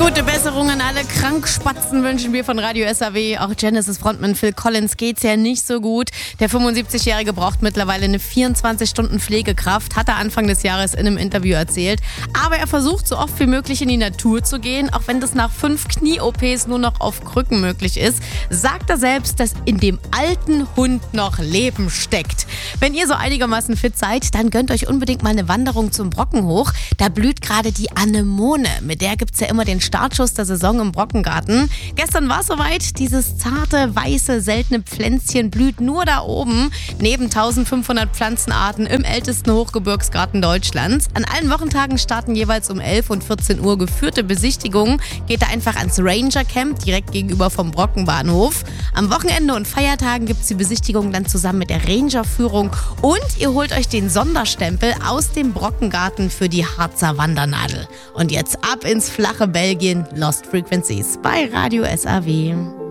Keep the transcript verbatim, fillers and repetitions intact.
Gute Besserung an alle Krankspatzen wünschen wir von Radio S A W. Auch Genesis-Frontmann Phil Collins geht's ja nicht so gut. Der fünfundsiebzigjährige braucht mittlerweile eine vierundzwanzig Stunden Pflegekraft, hat er Anfang des Jahres in einem Interview erzählt. Aber er versucht so oft wie möglich in die Natur zu gehen, auch wenn das nach fünf Knie-O Ps nur noch auf Krücken möglich ist. Sagt er selbst, dass in dem alten Hund noch Leben steckt. Wenn ihr so einigermaßen fit seid, dann gönnt euch unbedingt mal eine Wanderung zum Brocken hoch. Da blüht gerade die Anemone. Mit der gibt's ja immer den Startschuss der Saison im Brockengarten. Gestern war es soweit. Dieses zarte, weiße, seltene Pflänzchen blüht nur da oben, neben eintausendfünfhundert Pflanzenarten im ältesten Hochgebirgsgarten Deutschlands. An allen Wochentagen starten jeweils um elf und vierzehn Uhr geführte Besichtigungen. Geht da einfach ans Ranger Camp, direkt gegenüber vom Brockenbahnhof. Am Wochenende und Feiertagen gibt's die Besichtigung dann zusammen mit der Ranger-Führung und ihr holt euch den Sonderstempel aus dem Brockengarten für die Harzer Wandernadel. Und jetzt ab ins flache Belgien, Lost Frequencies bei Radio S A W.